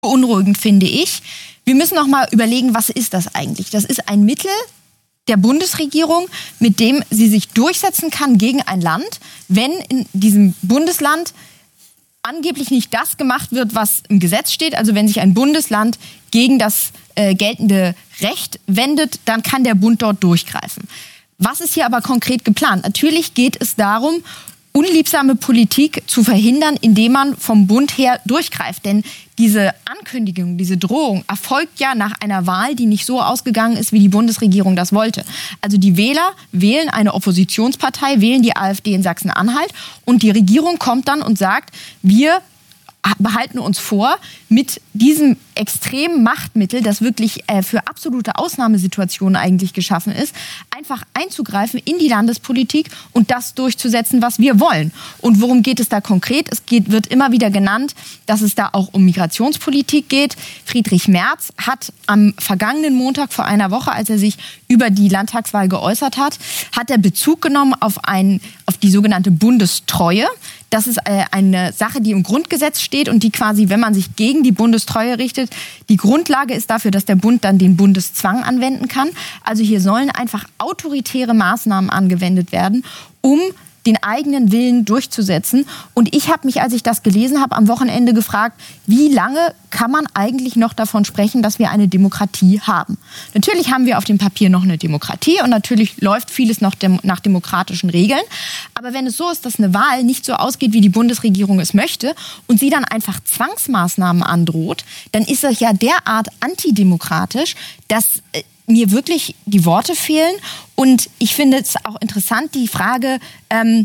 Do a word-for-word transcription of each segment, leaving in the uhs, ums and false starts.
beunruhigend, finde ich. Wir müssen noch mal überlegen, was ist das eigentlich? Das ist ein Mittel der Bundesregierung, mit dem sie sich durchsetzen kann gegen ein Land, wenn in diesem Bundesland angeblich nicht das gemacht wird, was im Gesetz steht. Also wenn sich ein Bundesland gegen das äh, geltende Recht wendet, dann kann der Bund dort durchgreifen. Was ist hier aber konkret geplant? Natürlich geht es darum, unliebsame Politik zu verhindern, indem man vom Bund her durchgreift. Denn diese Ankündigung, diese Drohung erfolgt ja nach einer Wahl, die nicht so ausgegangen ist, wie die Bundesregierung das wollte. Also die Wähler wählen eine Oppositionspartei, wählen die AfD in Sachsen-Anhalt und die Regierung kommt dann und sagt, wir behalten uns vor, mit diesem extremen Machtmittel, das wirklich äh, für absolute Ausnahmesituationen eigentlich geschaffen ist, einfach einzugreifen in die Landespolitik und das durchzusetzen, was wir wollen. Und worum geht es da konkret? Es geht, wird immer wieder genannt, dass es da auch um Migrationspolitik geht. Friedrich Merz hat am vergangenen Montag vor einer Woche, als er sich über die Landtagswahl geäußert hat, hat er Bezug genommen auf, ein, auf die sogenannte Bundestreue. Das ist eine Sache, die im Grundgesetz steht und die quasi, wenn man sich gegen die Bundestreue richtet, die Grundlage ist dafür, dass der Bund dann den Bundeszwang anwenden kann. Also hier sollen einfach autoritäre Maßnahmen angewendet werden, um den eigenen Willen durchzusetzen. Und ich habe mich, als ich das gelesen habe, am Wochenende gefragt, wie lange kann man eigentlich noch davon sprechen, dass wir eine Demokratie haben? Natürlich haben wir auf dem Papier noch eine Demokratie und natürlich läuft vieles noch dem, nach demokratischen Regeln. Aber wenn es so ist, dass eine Wahl nicht so ausgeht, wie die Bundesregierung es möchte und sie dann einfach Zwangsmaßnahmen androht, dann ist das ja derart antidemokratisch, dass äh, mir wirklich die Worte fehlen. Und ich finde es auch interessant, die Frage, ähm,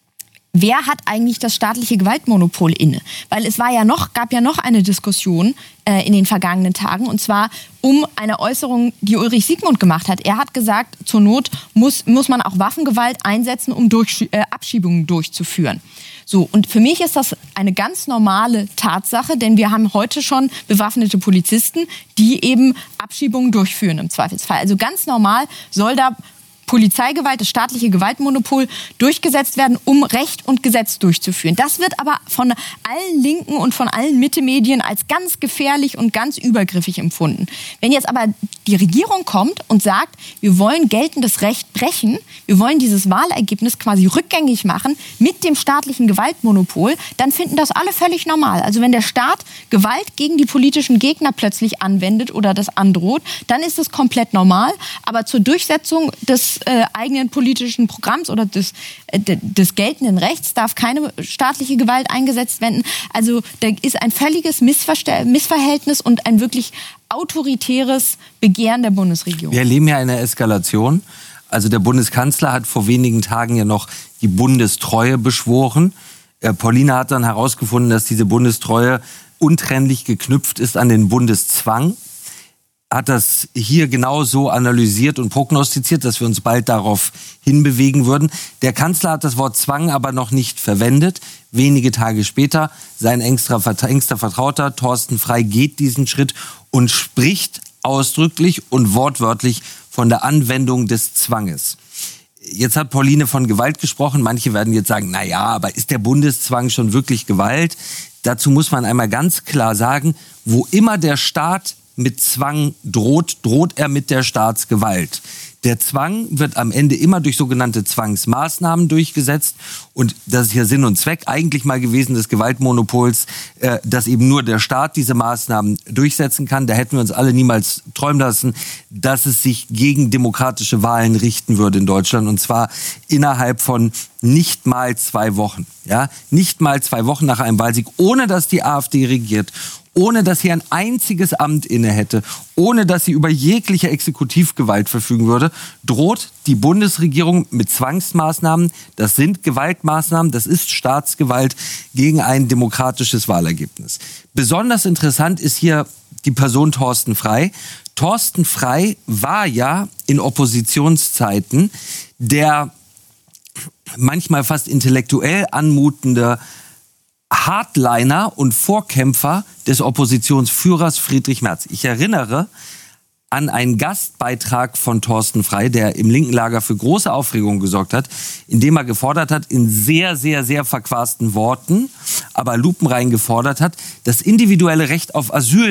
wer hat eigentlich das staatliche Gewaltmonopol inne? Weil es war ja noch, gab ja noch eine Diskussion äh, in den vergangenen Tagen, und zwar um eine Äußerung, die Ulrich Siegmund gemacht hat. Er hat gesagt, zur Not muss, muss man auch Waffengewalt einsetzen, um durch, äh, Abschiebungen durchzuführen. So, und für mich ist das eine ganz normale Tatsache, denn wir haben heute schon bewaffnete Polizisten, die eben Abschiebungen durchführen im Zweifelsfall. Also ganz normal soll da Polizeigewalt, das staatliche Gewaltmonopol durchgesetzt werden, um Recht und Gesetz durchzuführen. Das wird aber von allen Linken und von allen Mitte-Medien als ganz gefährlich und ganz übergriffig empfunden. Wenn jetzt aber die Regierung kommt und sagt, wir wollen geltendes Recht brechen, wir wollen dieses Wahlergebnis quasi rückgängig machen mit dem staatlichen Gewaltmonopol, dann finden das alle völlig normal. Also wenn der Staat Gewalt gegen die politischen Gegner plötzlich anwendet oder das androht, dann ist es komplett normal. Aber zur Durchsetzung des äh, eigenen politischen Programms oder des, äh, des geltenden Rechts darf keine staatliche Gewalt eingesetzt werden. Also da ist ein völliges Missverste- Missverhältnis und ein wirklich autoritäres Begehren der Bundesregierung. Wir erleben ja eine Eskalation. Also der Bundeskanzler hat vor wenigen Tagen ja noch die Bundestreue beschworen. Äh, Pauline hat dann herausgefunden, dass diese Bundestreue untrennlich geknüpft ist an den Bundeszwang. Hat das hier genau so analysiert und prognostiziert, dass wir uns bald darauf hinbewegen würden. Der Kanzler hat das Wort Zwang aber noch nicht verwendet. Wenige Tage später, sein engster, engster Vertrauter Thorsten Frey geht diesen Schritt und spricht ausdrücklich und wortwörtlich von der Anwendung des Zwanges. Jetzt hat Pauline von Gewalt gesprochen. Manche werden jetzt sagen, na ja, aber ist der Bundeszwang schon wirklich Gewalt? Dazu muss man einmal ganz klar sagen, wo immer der Staat mit Zwang droht, droht er mit der Staatsgewalt. Der Zwang wird am Ende immer durch sogenannte Zwangsmaßnahmen durchgesetzt. Und das ist ja Sinn und Zweck eigentlich mal gewesen des Gewaltmonopols, äh, dass eben nur der Staat diese Maßnahmen durchsetzen kann. Da hätten wir uns alle niemals träumen lassen, dass es sich gegen demokratische Wahlen richten würde in Deutschland. Und zwar innerhalb von nicht mal zwei Wochen. Ja? Nicht mal zwei Wochen nach einem Wahlsieg, ohne dass die AfD regiert, ohne dass sie ein einziges Amt inne hätte, ohne dass sie über jegliche Exekutivgewalt verfügen würde, droht die Bundesregierung mit Zwangsmaßnahmen, das sind Gewaltmaßnahmen, das ist Staatsgewalt gegen ein demokratisches Wahlergebnis. Besonders interessant ist hier die Person Thorsten Frey. Thorsten Frey war ja in Oppositionszeiten der manchmal fast intellektuell anmutende Hardliner und Vorkämpfer des Oppositionsführers Friedrich Merz. Ich erinnere an einen Gastbeitrag von Thorsten Frey, der im linken Lager für große Aufregung gesorgt hat, indem er gefordert hat, in sehr, sehr, sehr verquasten Worten, aber lupenrein gefordert hat, das individuelle Recht auf Asyl